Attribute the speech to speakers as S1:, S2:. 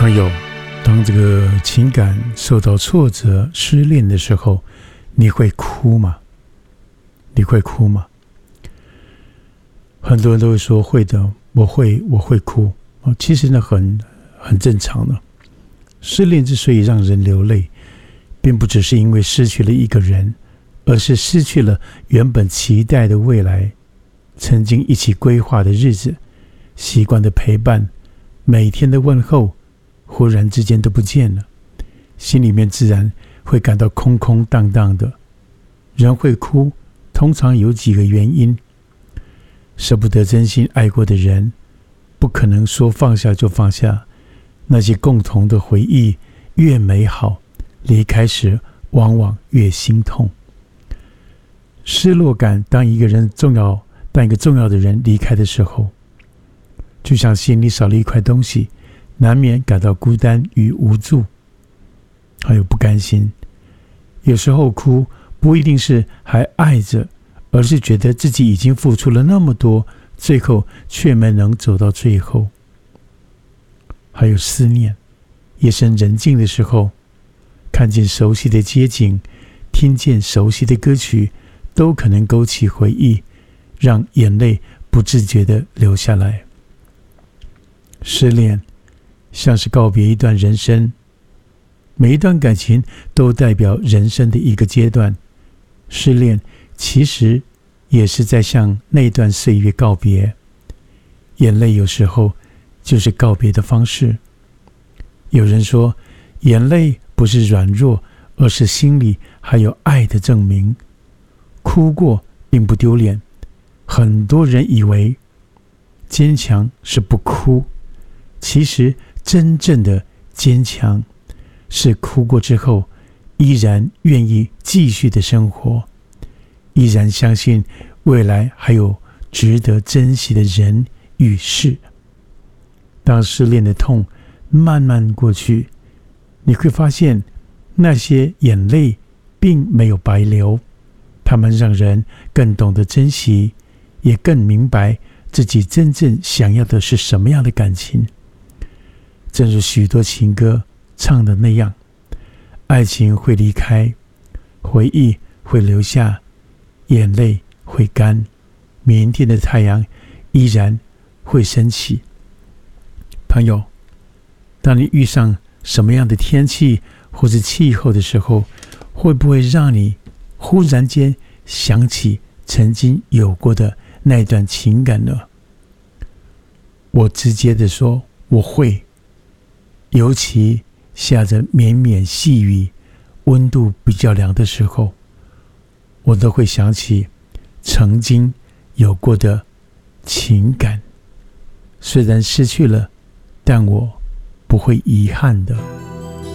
S1: 朋友，当这个情感受到挫折、失恋的时候，你会哭吗？你会哭吗？很多人都会说会的，我会哭。其实呢，很正常的。失恋之所以让人流泪，并不只是因为失去了一个人，而是失去了原本期待的未来，曾经一起规划的日子，习惯的陪伴，每天的问候，忽然之间都不见了，心里面自然会感到空空荡荡的。人会哭，通常有几个原因：舍不得真心爱过的人，不可能说放下就放下，那些共同的回忆越美好，离开时往往越心痛。失落感，当一个重要的人离开的时候，就像心里少了一块东西，难免感到孤单与无助，还有不甘心。有时候哭不一定是还爱着，而是觉得自己已经付出了那么多，最后却没能走到最后。还有思念，夜深人静的时候，看见熟悉的街景，听见熟悉的歌曲，都可能勾起回忆，让眼泪不自觉地流下来。失恋像是告别一段人生，每一段感情都代表人生的一个阶段，失恋其实也是在向那段岁月告别。眼泪有时候就是告别的方式。有人说，眼泪不是软弱，而是心里还有爱的证明。哭过并不丢脸，很多人以为坚强是不哭，其实真正的坚强是哭过之后依然愿意继续的生活，依然相信未来还有值得珍惜的人与事。当失恋的痛慢慢过去，你会发现那些眼泪并没有白流，它们让人更懂得珍惜，也更明白自己真正想要的是什么样的感情。正如许多情歌唱的那样，爱情会离开，回忆会留下，眼泪会干，明天的太阳依然会升起。朋友，当你遇上什么样的天气或是气候的时候，会不会让你忽然间想起曾经有过的那段情感呢？我直接的说，我会。尤其下着绵绵细雨，温度比较凉的时候，我都会想起曾经有过的情感。虽然失去了，但我不会遗憾的。